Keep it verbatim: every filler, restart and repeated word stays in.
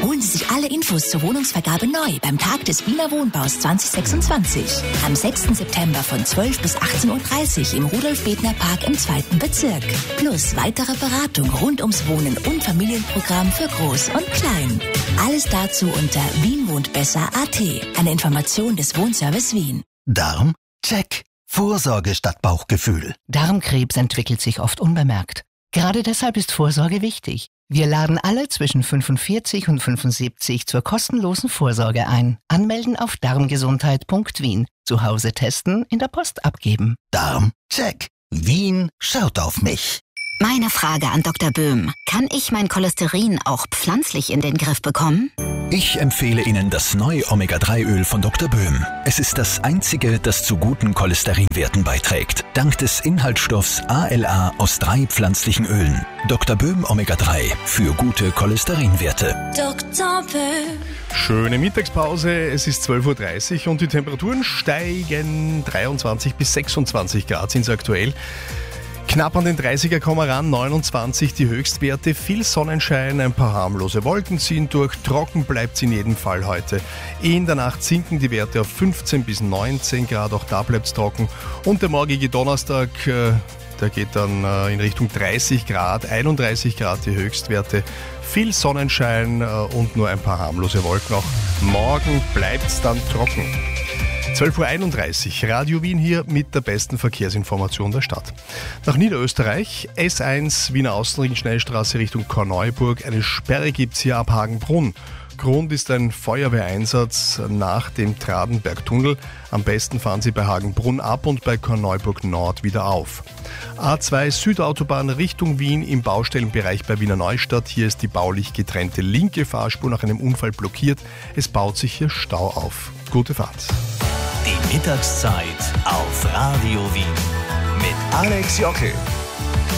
Holen Sie sich alle Infos zur Wohnungsvergabe neu beim Tag des Wiener Wohnbaus zwanzig sechsundzwanzig. Am sechsten September von zwölf bis achtzehn Uhr dreißig im Rudolf-Bedner-Park im zweiten Bezirk. Plus weitere Beratung rund ums Wohnen und Familienprogramm für Groß und Klein. Alles dazu unter wien wohnt besser punkt a t. Eine Information des Wohnservice Wien. Darm? Check. Vorsorge statt Bauchgefühl. Darmkrebs entwickelt sich oft unbemerkt. Gerade deshalb ist Vorsorge wichtig. Wir laden alle zwischen fünfundvierzig und fünfundsiebzig zur kostenlosen Vorsorge ein. Anmelden auf darmgesundheit punkt wien. Zu Hause testen, in der Post abgeben. Darm? Check. Wien schaut auf mich. Meine Frage an Doktor Böhm. Kann ich mein Cholesterin auch pflanzlich in den Griff bekommen? Ich empfehle Ihnen das neue Omega drei Öl von Doktor Böhm. Es ist das einzige, das zu guten Cholesterinwerten beiträgt. Dank des Inhaltsstoffs A L A aus drei pflanzlichen Ölen. Doktor Böhm Omega drei für gute Cholesterinwerte. Doktor Böhm. Schöne Mittagspause, es ist zwölf Uhr dreißig und die Temperaturen steigen. dreiundzwanzig bis sechsundzwanzig Grad sind es aktuell. Knapp an den dreißiger kommen wir ran, neunundzwanzig die Höchstwerte, viel Sonnenschein, ein paar harmlose Wolken ziehen durch, trocken bleibt es in jedem Fall heute. In der Nacht sinken die Werte auf fünfzehn bis neunzehn Grad, auch da bleibt es trocken. Und der morgige Donnerstag, äh, der geht dann äh, in Richtung dreißig Grad, einunddreißig Grad die Höchstwerte, viel Sonnenschein äh, und nur ein paar harmlose Wolken. Auch morgen bleibt es dann trocken. zwölf Uhr einunddreißig, Radio Wien hier mit der besten Verkehrsinformation der Stadt. Nach Niederösterreich, S eins, Wiener Außenring, Schnellstraße Richtung Korneuburg. Eine Sperre gibt es hier ab Hagenbrunn. Grund ist ein Feuerwehreinsatz nach dem Tradenbergtunnel. Am besten fahren Sie bei Hagenbrunn ab und bei Korneuburg Nord wieder auf. A zwei Südautobahn Richtung Wien im Baustellenbereich bei Wiener Neustadt. Hier ist die baulich getrennte linke Fahrspur nach einem Unfall blockiert. Es baut sich hier Stau auf. Gute Fahrt. Die Mittagszeit auf Radio Wien mit Alex Jockel.